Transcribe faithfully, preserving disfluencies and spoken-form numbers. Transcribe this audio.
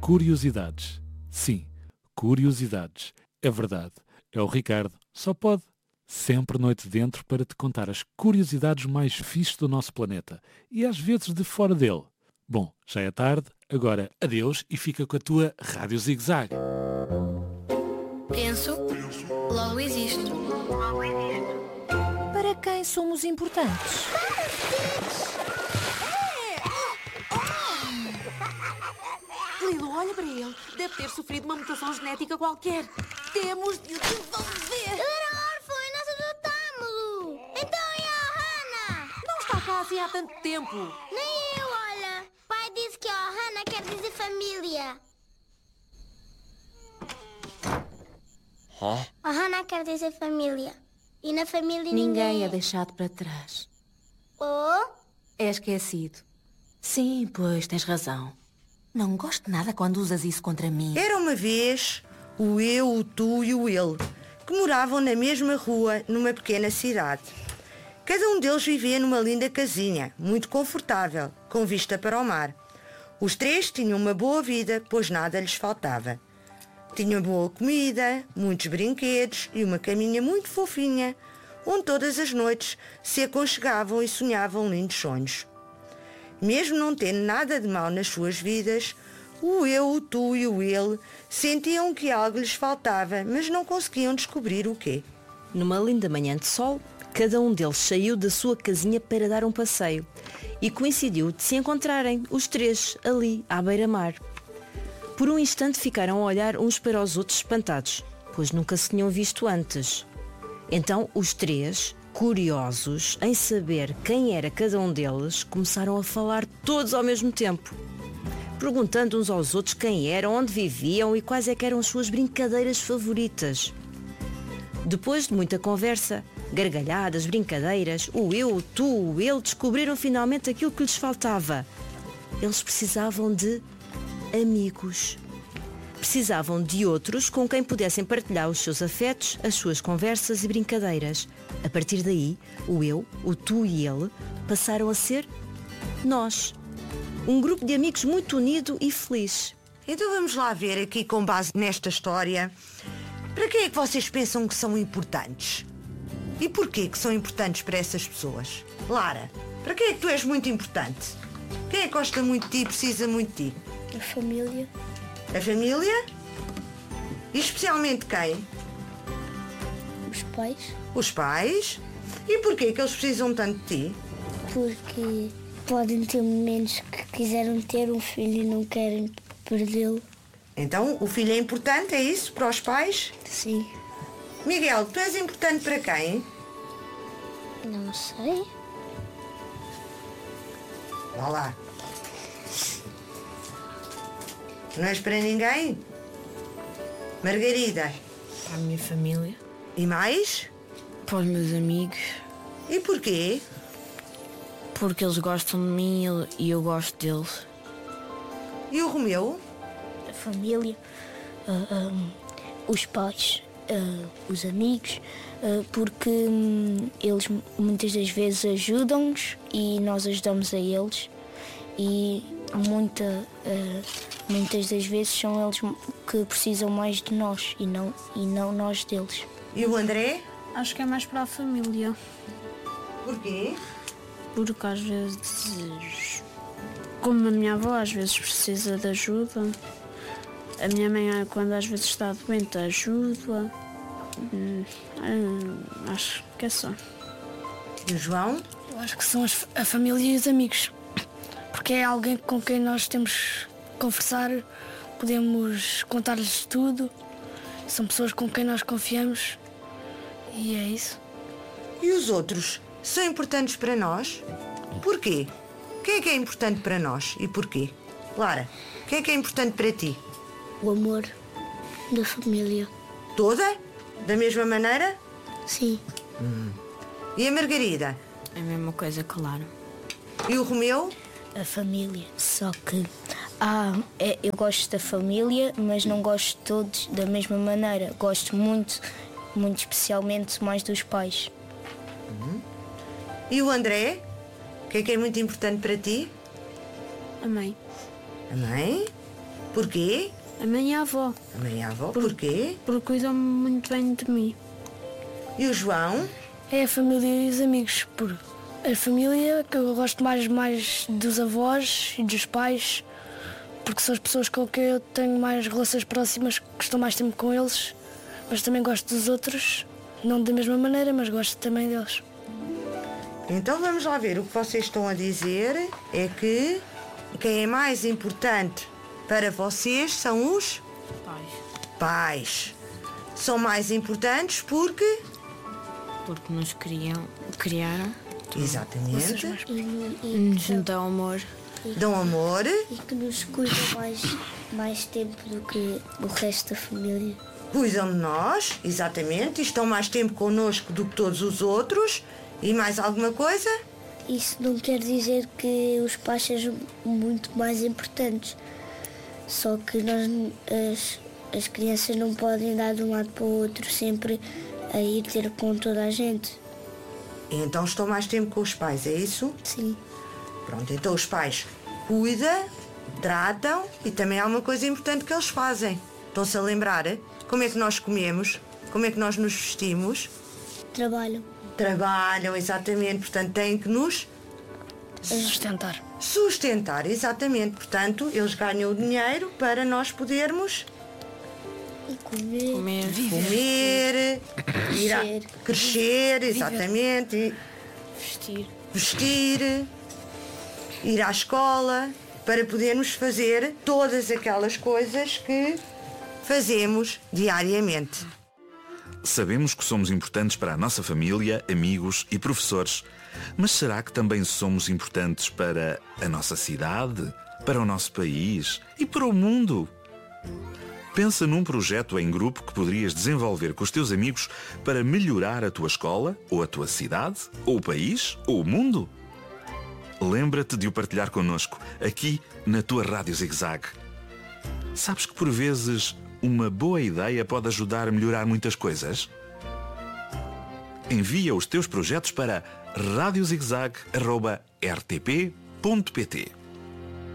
curiosidades. Sim, curiosidades. É verdade. É o Ricardo. Só pode. Sempre noite dentro para te contar as curiosidades mais fixes do nosso planeta. E às vezes de fora dele. Bom, já é tarde. Agora, adeus e fica com a tua Rádio Zig Zag. Penso, logo existo. Para quem somos importantes? Lilo, olha para ele. Deve ter sofrido uma mutação genética qualquer. Temos de o devolver. Ele era órfão e nós adotámo-lo. Então e a Hannah? Não está cá assim há tanto tempo. Nem eu, olha. Pai disse que a Hannah quer dizer família. Hã? A Hannah quer dizer família. E na família ninguém, Ninguém é deixado para trás. Oh? É esquecido. Sim, pois, tens razão. Não gosto nada quando usas isso contra mim. Era uma vez o eu, o tu e o ele, que moravam na mesma rua, numa pequena cidade. Cada um deles vivia numa linda casinha, muito confortável, com vista para o mar. Os três tinham uma boa vida, pois nada lhes faltava. Tinham boa comida, muitos brinquedos e uma caminha muito fofinha, onde todas as noites se aconchegavam e sonhavam lindos sonhos. Mesmo não tendo nada de mal nas suas vidas, o eu, o tu e o ele sentiam que algo lhes faltava, mas não conseguiam descobrir o quê. Numa linda manhã de sol, cada um deles saiu da sua casinha para dar um passeio e coincidiu de se encontrarem, os três, ali, à beira-mar. Por um instante ficaram a olhar uns para os outros espantados, pois nunca se tinham visto antes. Então os três, curiosos em saber quem era cada um deles, começaram a falar todos ao mesmo tempo, perguntando uns aos outros quem eram, onde viviam e quais é que eram as suas brincadeiras favoritas. Depois de muita conversa, gargalhadas, brincadeiras, o eu, o tu, o ele descobriram finalmente aquilo que lhes faltava. Eles precisavam de amigos. Precisavam de outros com quem pudessem partilhar os seus afetos, as suas conversas e brincadeiras. A partir daí, o eu, o tu e ele passaram a ser nós. Um grupo de amigos muito unido e feliz. Então vamos lá ver aqui, com base nesta história, para quem é que vocês pensam que são importantes? E porquê que são importantes para essas pessoas? Lara, para quem é que tu és muito importante? Quem é que gosta muito de ti e precisa muito de ti? A família. A família? E especialmente quem? Os pais. Os pais? E porquê que eles precisam tanto de ti? Porque podem ter momentos que quiseram ter um filho e não querem perdê-lo. Então o filho é importante, é isso? Para os pais? Sim. Miguel, tu és importante para quem? Não sei. Vá lá. Não és para ninguém? Margarida? Para a minha família, E mais? para os meus amigos, E porquê? porque eles gostam de mim e eu gosto deles. E o Romeu? A família, ah, ah, os pais, ah, os amigos, ah, porque hum, eles muitas das vezes ajudam-nos e nós ajudamos a eles e muita, ah, muitas das vezes são eles que precisam mais de nós e não, e não nós deles. E o André? Acho que é mais para a família, Porquê? porque às vezes, como a minha avó às vezes precisa de ajuda, a minha mãe quando às vezes está doente ajuda. Hum, hum, acho que é só. E o João? Eu acho que são as- a família e os amigos, porque é alguém com quem nós temos que conversar, podemos contar-lhes tudo, são pessoas com quem nós confiamos e é isso. E os outros? São importantes para nós? Porquê? Quem é que é importante para nós e porquê? Lara, quem é que é importante para ti? O amor da família. Toda? Da mesma maneira? Sim. E a Margarida? É a mesma coisa, claro. E o Romeu? A família, só que ah, é, eu gosto da família, mas não gosto de todos da mesma maneira. Gosto muito, muito especialmente mais dos pais. E o André? O que é que é muito importante para ti? A mãe. A mãe? Porquê? A minha avó. A minha avó, porquê? Porque cuidam muito bem de mim. E o João? É a família e os amigos. Por a família, que eu gosto mais, mais dos avós e dos pais, porque são as pessoas com quem eu tenho mais relações próximas, que estou mais tempo com eles. Mas também gosto dos outros, não da mesma maneira, mas gosto também deles. Então vamos lá ver, o que vocês estão a dizer é que quem é mais importante para vocês são os Pais. pais. São mais importantes porque... Porque nos criam, criaram. Exatamente. Nos dão amor. Dão amor. E que nos cuidam mais, mais tempo do que o resto da família. Cuidam de nós, exatamente, e estão mais tempo connosco do que todos os outros. E mais alguma coisa? Isso não quer dizer que os pais sejam muito mais importantes. Só que nós, as, as crianças não podem dar de um lado para o outro sempre a ir ter com toda a gente. Então estão mais tempo com os pais, é isso? Sim. Pronto, então os pais cuidam, tratam e também há uma coisa importante que eles fazem. Estão-se a lembrar? Como é que nós comemos? Como é que nós nos vestimos? Trabalham. Trabalham, exatamente. Portanto, têm que nos... Sustentar. Sustentar, exatamente. Portanto, eles ganham o dinheiro para nós podermos... E comer. Comer. Comer, ir a... Crescer. crescer, exatamente. E Vestir. vestir, ir à escola, para podermos fazer todas aquelas coisas que fazemos diariamente. Sabemos que somos importantes para a nossa família, amigos e professores. Mas será que também somos importantes para a nossa cidade, para o nosso país e para o mundo? Pensa num projeto em grupo que poderias desenvolver com os teus amigos para melhorar a tua escola, ou a tua cidade, ou o país, ou o mundo. Lembra-te de o partilhar connosco, aqui na tua Rádio Zig-Zag. Sabes que por vezes uma boa ideia pode ajudar a melhorar muitas coisas? Envia os teus projetos para radiozigzag arroba r t p ponto p t.